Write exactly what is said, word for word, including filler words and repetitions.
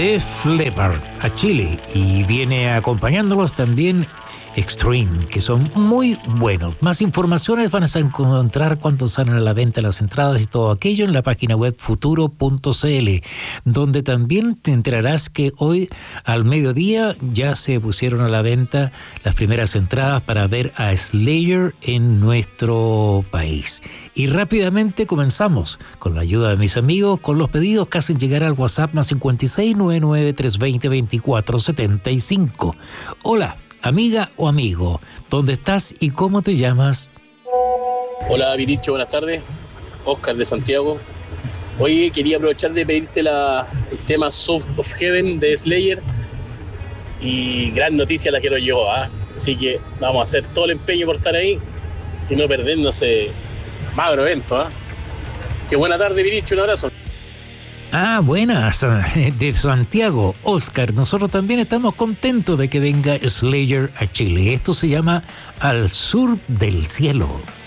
Def Leppard a Chile, y viene acompañándolos también Extreme, que son muy buenos. Más informaciones van a encontrar cuando salen a la venta las entradas y todo aquello en la página web futuro punto c l, donde también te enterarás que hoy al mediodía ya se pusieron a la venta las primeras entradas para ver a Slayer en nuestro país. Y rápidamente comenzamos con la ayuda de mis amigos con los pedidos que hacen llegar al WhatsApp más cincuenta y seis, noventa y nueve, trescientos veinte, veinticuatro setenta y cinco. Hola, amiga o amigo, ¿dónde estás y cómo te llamas? Hola, Vinicho, buenas tardes. Oscar de Santiago. Hoy quería aprovechar de pedirte la, el tema South of Heaven de Slayer. Y gran noticia la que nos llegó, ¿eh? Así que vamos a hacer todo el empeño por estar ahí y no perdernos ese magro evento, ¿eh? Qué buena tarde, Vinicho, un abrazo. Ah, buenas, de Santiago, Oscar. Nosotros también estamos contentos de que venga Slayer a Chile. Esto se llama Al Sur del Cielo.